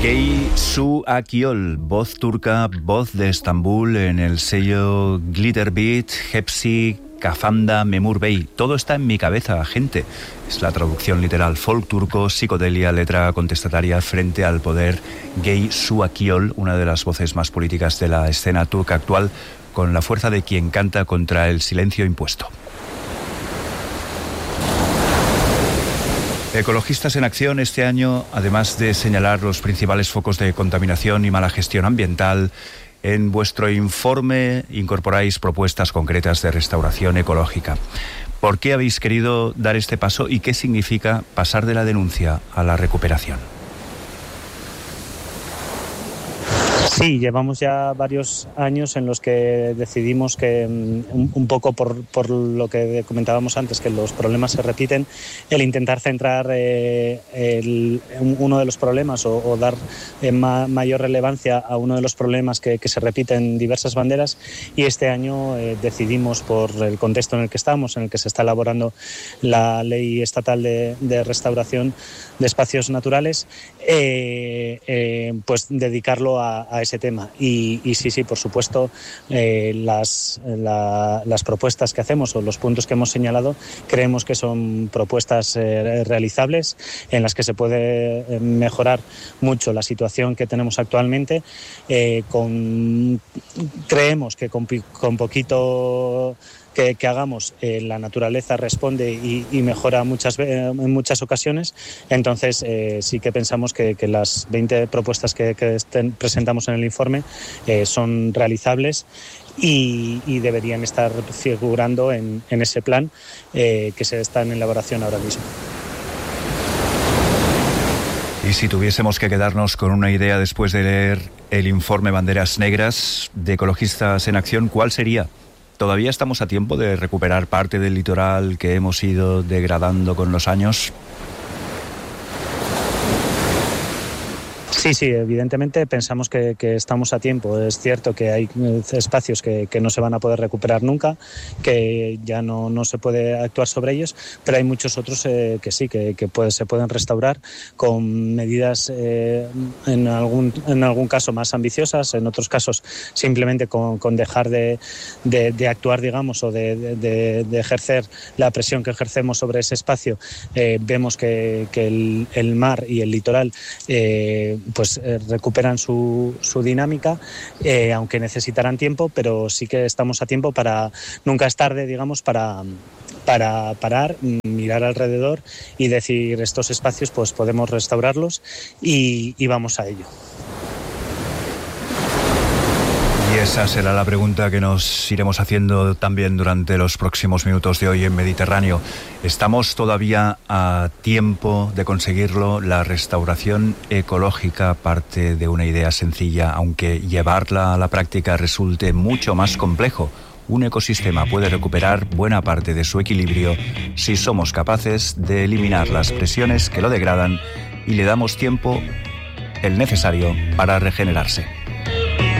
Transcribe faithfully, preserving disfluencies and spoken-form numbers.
Gey Su Akyol, voz turca, voz de Estambul en el sello Glitterbeat, Hepsi, Kafanda, Memur Bey. Todo está en mi cabeza, gente. Es la traducción literal. Folk turco, psicodelia, letra contestataria frente al poder. Gey Su Akyol, una de las voces más políticas de la escena turca actual, con la fuerza de quien canta contra el silencio impuesto. Ecologistas en Acción este año, además de señalar los principales focos de contaminación y mala gestión ambiental, en vuestro informe incorporáis propuestas concretas de restauración ecológica. ¿Por qué habéis querido dar este paso y qué significa pasar de la denuncia a la recuperación? Sí, llevamos ya varios años en los que decidimos que, un, un poco por, por lo que comentábamos antes, que los problemas se repiten, el intentar centrar eh, el, uno de los problemas o, o dar eh, ma, mayor relevancia a uno de los problemas que, que se repiten en diversas banderas, y este año eh, decidimos, por el contexto en el que estamos, en el que se está elaborando la ley estatal de, de restauración de espacios naturales, eh, eh, pues dedicarlo a, a ese tema. Y, y sí, sí, por supuesto, eh, las, la, las propuestas que hacemos o los puntos que hemos señalado creemos que son propuestas eh, realizables, en las que se puede mejorar mucho la situación que tenemos actualmente. Eh, con, creemos que con, con poquito Que, que hagamos, eh, la naturaleza responde y, y mejora muchas, eh, en muchas ocasiones. Entonces eh, sí que pensamos que, que las veinte propuestas que, que estén, presentamos en el informe eh, son realizables y, y deberían estar figurando en, en ese plan eh, que se está en elaboración ahora mismo. Y si tuviésemos que quedarnos con una idea después de leer el informe Banderas Negras de Ecologistas en Acción, ¿cuál sería? ¿Todavía estamos a tiempo de recuperar parte del litoral que hemos ido degradando con los años? Sí, sí, evidentemente pensamos que, que estamos a tiempo. Es cierto que hay espacios que, que no se van a poder recuperar nunca, que ya no, no se puede actuar sobre ellos, pero hay muchos otros eh, que sí, que, que puede, se pueden restaurar con medidas eh, en, algún, en algún caso más ambiciosas, en otros casos simplemente con, con dejar de, de, de actuar, digamos, o de, de, de ejercer la presión que ejercemos sobre ese espacio. Eh, vemos que, que el, el mar y el litoral eh, pues eh, recuperan su, su dinámica, eh, aunque necesitarán tiempo, pero sí que estamos a tiempo para, nunca es tarde, digamos, para, para parar, mirar alrededor y decir, estos espacios pues podemos restaurarlos y, y vamos a ello. Y esa será la pregunta que nos iremos haciendo también durante los próximos minutos de hoy en Mediterráneo. ¿Estamos todavía a tiempo de conseguirlo? La restauración ecológica parte de una idea sencilla, aunque llevarla a la práctica resulte mucho más complejo. Un ecosistema puede recuperar buena parte de su equilibrio si somos capaces de eliminar las presiones que lo degradan y le damos tiempo, el necesario, para regenerarse.